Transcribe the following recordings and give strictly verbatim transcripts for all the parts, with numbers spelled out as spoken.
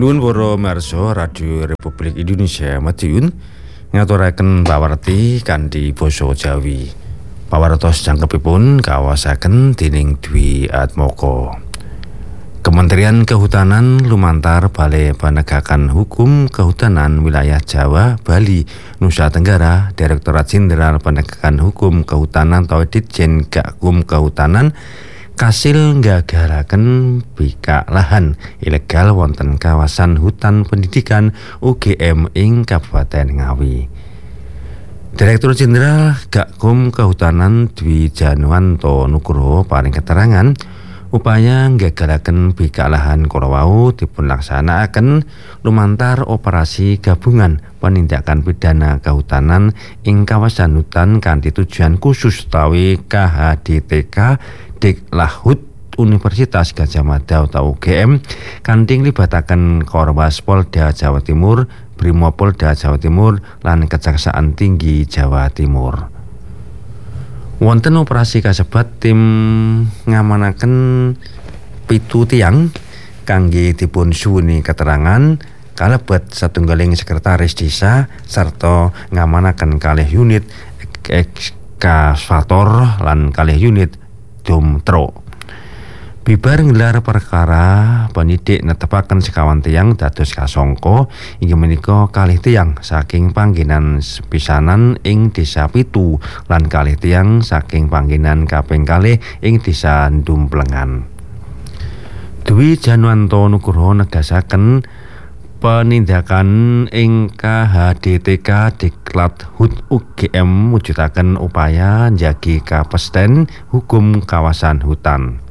Nuwun para marsa Radio Republik Indonesia Madiun ngaturaken pawarti kanthi basa Jawi. Pawartos jangkepipun kawasaken dening Dwi Atmoko. Kementerian Kehutanan lumantar Balai Penegakan Hukum Kehutanan Wilayah Jawa, Bali, Nusa Tenggara, Direktorat Jenderal Penegakan Hukum Kehutanan atau Ditjen Gakum Kehutanan kasil nggagaraken bikak lahan ilegal wonten kawasan hutan pendidikan U G M ing Kabupaten Ngawi. Direktur Jenderal Gakum Kehutanan Dwi Janwanto Nugroho paring keterangan upaya nggagaraken bikak lahan korowau dipunlaksanakaken lumantar operasi gabungan penindakan pidana kehutanan ing kawasan hutan kanthi tujuan khusus utawi K H D T K Diklahhut Universitas Gadjah Mada atau U G M kanthi nglibataken Korwas Polda Jawa Timur, Brimopolda Jawa Timur lan Kejaksaan Tinggi Jawa Timur. Wonten operasi kasebat tim ngamanaken pitu tiyang kangge dipun suwuni keterangan kalebet satunggaling sekretaris desa sarta ngamanaken kalih unit ekskavator lan kalih unit dump truck. Bibar nggelar perkara, penyidik netepaken sekawan tiyang dados kasangka inggih menika kalih tiyang saking panggenan sepisanan ing Desa Pitu lan kalih tiyang saking panggenan kaping kalih ing Desa Dumplengan. Dwi Janwanto Nugroho negasaken penindakan ing K H D T K Diklahhut U G M mujudaken upaya njagi kapesten hukum kawasan hutan.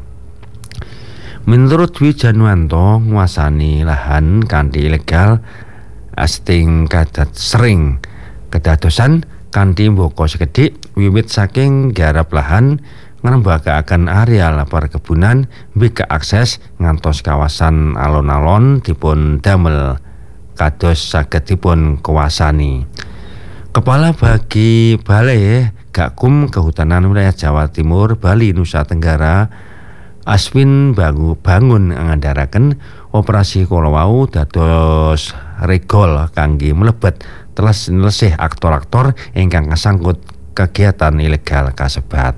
Menurut Dwi Janwanto, nguasani lahan kanthi ilegal asting kadat sering kedadosan kanthi mboko sekedhik wiwit saking garap lahan ngrembakakaken areal perkebunan mbika akses ngantos kawasan alon-alon dipun damel kados saged dipun kuwasani. Kepala Bagi Balai Gakum Kehutanan Wilayah Jawa Timur, Bali, Nusa Tenggara Aswin Bangu Bangun ngandharaken operasi kalawau dados regol kangge mlebet teles nelesih aktor-aktor ingkang kasangkut kegiatan ilegal kasebat.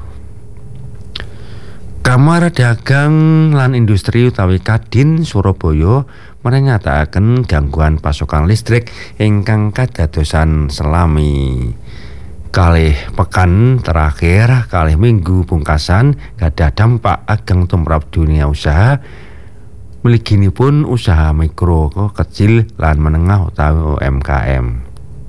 Kamar Dagang lan Industri utawi Kadin Surabaya menyatakan gangguan pasokan listrik ingkang kadadosan selami kalih pekan terakhir kalih minggu pungkasan gadah dampak ageng tumrap dunia usaha mliginipun usaha mikro kecil lan menengah utawi U M K M.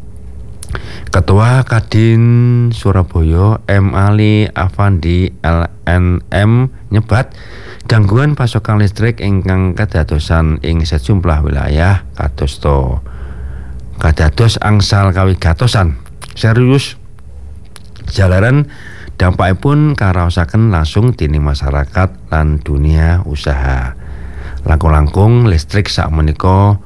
Ketua Kadin Surabaya M Ali Afandi L N M nyebat gangguan pasokan listrik ingkang kadadosan ing sejumlah wilayah kadosta kadados angsal kawigatosan serius jalaran dampakipun karaosaken langsung dening masyarakat lan dunia usaha. Langkung-langkung listrik sakmenika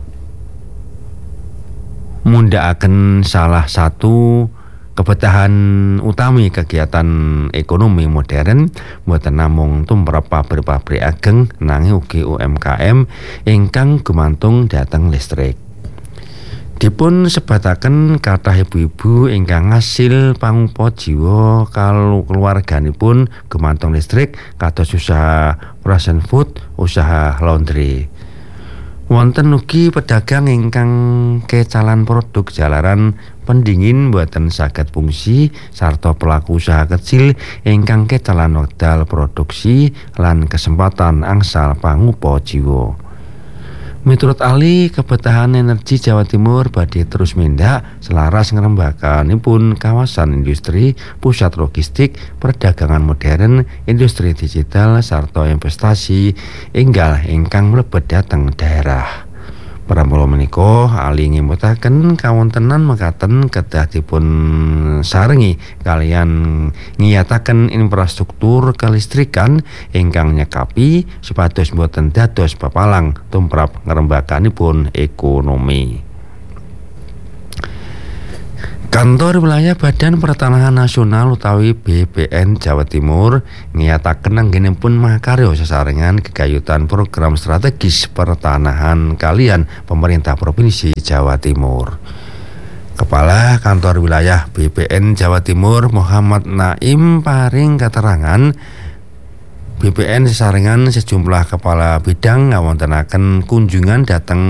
mundhakaken salah satu kebetahan utami kegiatan ekonomi modern boten namung tumrap pabrik-pabrik ageng nanging ugi U M K M ingkang gumantung dhateng listrik. Dipun sebataken kathah ibu-ibu ingkang ngasil pangupah jiwa kalau keluarganipun gumantung listrik kados usaha frozen food, usaha laundry. Wonten ugi pedagang ingkang kecalan produk jalaran pendingin boten saged fungsi sarta pelaku usaha kecil ingkang kecalan wekdal produksi lan kesempatan angsal pangupah jiwa. Miturut ahli kebetahan energi Jawa Timur badhe terus mindak selaras ngrembakanipun kawasan industri, pusat logistik, perdagangan modern, industri digital sarta investasi enggal ingkang mlebet dhateng daerah. Pramila menika ahli ngemutaken kawontenan mekaten kedah dipun sarengi kalian ngiyataken infrastruktur kelistrikan ingkang nyekapi supados boten dados papalang tumrap ngrembakanipun ekonomi. Kantor Wilayah Badan Pertanahan Nasional utawi B P N Jawa Timur nyataken anggenipun makarya sesarengan gegayutan program strategis pertanahan kalian pemerintah Provinsi Jawa Timur. Kepala Kantor Wilayah B P N Jawa Timur Muhammad Naim paring keterangan B P N sesarengan sejumlah kepala bidang ngawontenaken kunjungan dhateng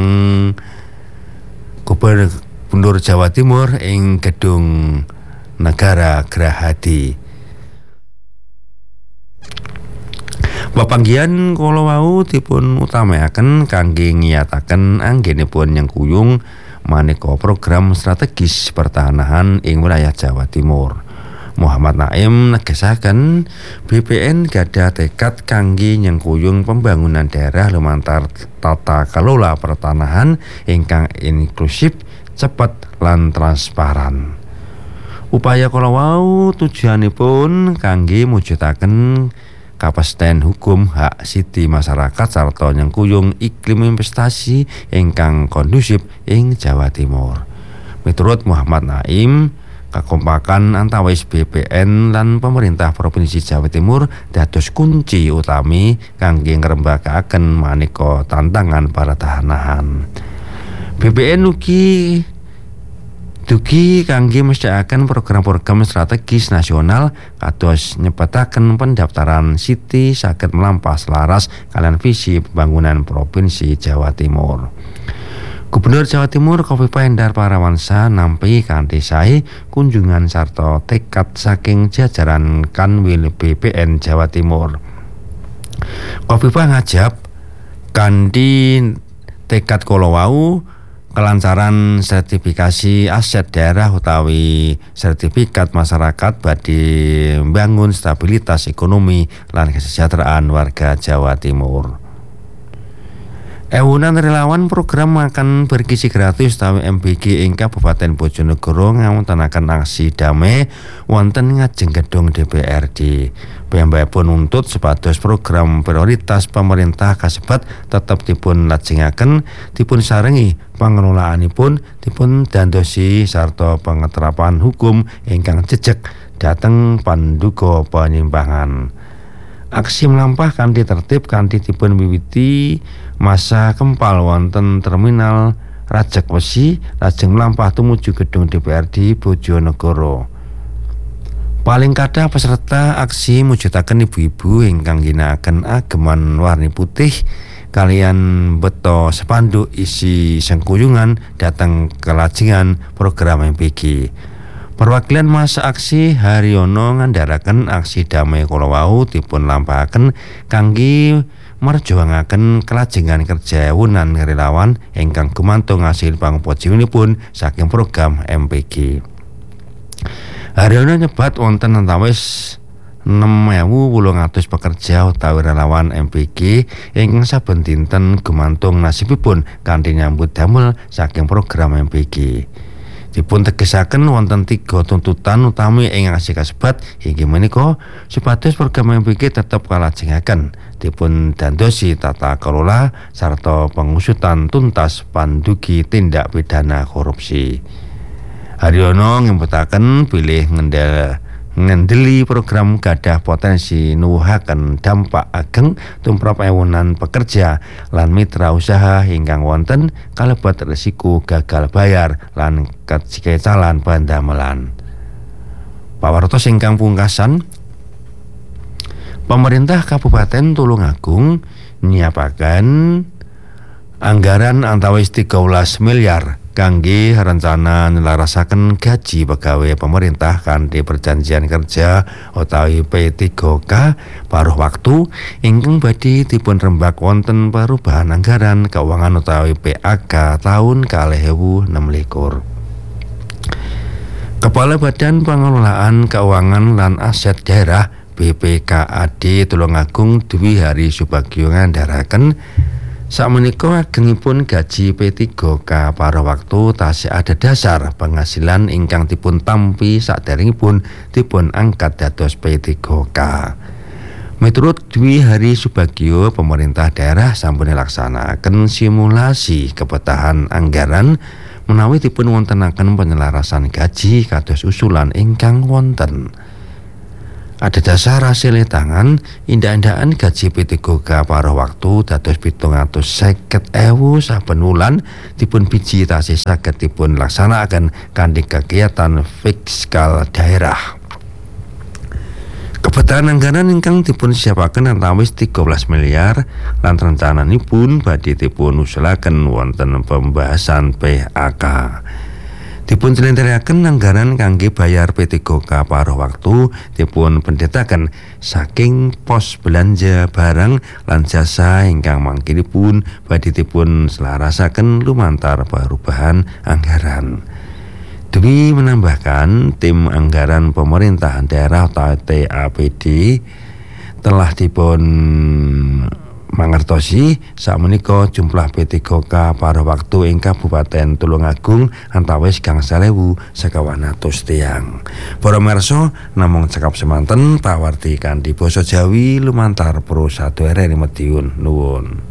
Gubernur Jawa Timur ing Gedung Negara Grahadi. Papanggihan kala wau dipun utamaken kangge ngiyataken anggenipun nyengkuyung maneka program strategis pertahanan ing wilayah Jawa Timur. Muhammad Naim negesaken B P N gadhah tekad kangge nyengkuyung pembangunan daerah lumantar tata kelola pertanahan ingkang inklusif, cepet lan transparan. Upaya kala wau tujuanipun kangge mujudaken kapasiten hukum hak siti masyarakat sarta nyengkuyung iklim investasi ingkang kondusif ing Jawa Timur. Miturut Muhammad Naim, kakompakan antawis B P N lan pemerintah Provinsi Jawa Timur dados kunci utami kangge ngrembakakaken maneka tantangan pertahanan. B P N ugi dugi kangge mesthekaken program-program strategis nasional kados nyepetaken pendaftaran siti saged melampah selaras kalian visi pembangunan Provinsi Jawa Timur. Gubernur Jawa Timur Khofifah Indar Parawansa nampi kanthi sae kunjungan sarta tekad saking jajaran Kanwil B P N Jawa Timur. Khofifah ngajab kanthi tekad kala wau kelancaran sertifikasi aset daerah utawi sertifikat masyarakat badhe mbangun stabilitas ekonomi lan kesejahteraan warga Jawa Timur. Ewunan relawan program makan bergizi gratis utawi M B G ing Kabupaten Bojonegoro ngawontenaken aksi damai wonten ngajeng gedung D P R D. Piyambakipun nuntut supados program prioritas pemerintah kasebat tetep dipun lajengaken, dipun sarengi pangelolaanipun dipun dandosi sarta pengeterapan hukum ingkang jejeg dhateng panduga penyimpangan. Aksi melampah kanthi tertib kanthi dipun wiwiti masa kempal wonten terminal Rajak Wesi lajeng melampah tumuju gedung D P R D Bojonegoro. Paling kathah peserta aksi mujudaken ibu-ibu ingkang ginakaken ageman warni putih kalian beto spanduk isi sengkuyungan dhateng kelajengan program M P G. Perwakilan masa aksi Haryono ngandharaken aksi damai kala wau dipun lampahaken kangge merjuangaken kelajengan kerja ewunan relawan ingkang gumantung hasil pangupajinipun saking program M P G. Haryono nyebat wonten antawis enam ewu wolung atus pekerja utawi relawan M P G ingkang saben dinten gumantung nasibipun kanthi nyambut damel saking program M P G. Dipun tegesaken wonten tiga tuntutan utami ing aksi kasebat inggih menika supados program M P G tetep kalajengaken, dipun dandosi tata kelola sarta pengusutan tuntas pandugi tindak pidana korupsi. Haryono ngempetaken bilih ngendel ngendeli program gadah potensi nuwuhaken dampak ageng tumrap ewunan pekerja lan mitra usaha ingkang wonten kalebet risiko gagal bayar lan kececalan pandamelan. Pawartos ingkang pungkasan, pemerintah Kabupaten Tulungagung nyiapaken anggaran antawis tiga belas miliar kangge rencana nelarasaken gaji pegawai pemerintah kanthi perjanjian kerja utawi P tiga K paruh waktu ingkang badhe dipun rembak wonten perubahan anggaran keuangan utawi P A K taun kalih ewu enem likur. Kepala Badan Pengelolaan Keuangan lan Aset Daerah B P K A D Tulungagung Dwi Hari Subagio ngandharaken sakmenika agengipun gaji P tiga K paruh waktu tasih ada dasar penghasilan ingkang dipun tampi saderengipun dipun angkat dados P tiga K. Miturut Dwi Hari Subagio, pemerintah daerah sampun nglaksanakaken simulasi kepetahan anggaran menawi dipun wontenaken penyelarasan gaji kados usulan ingkang wonten. Adhedhasar hasil tangan indah-indahan gaji P tiga K paruh waktu dados pitung atus seket ewu saben wulan dipun biji tasih saged dipun laksanakaken kanthi kegiatan fiskal daerah. Kebetulan anggaran ingkang dipun siapaken antawis tiga belas miliar lan rencananipun badhe dipun usulaken wonten pembahasan P A K. Dipun jlentrehake anggaran kangge bayar P tiga K paruh waktu dipun pendhetaken saking pos belanja barang lan jasa ingkang mangkinipun badhe dipun selarasaken lumantar perubahan anggaran. Demi menambahkan, tim anggaran pemerintahan daerah atau T A P D telah dipun mangertosi sakmenika jumlah P tiga K paruh waktu ing Kabupaten Tulungagung antawis gangsal ewu sekawan atus tiyang. Para mirsa, namung cekap semanten pawarti kanthi basa Jawi lumantar Pro satu R R Madiun nuwun.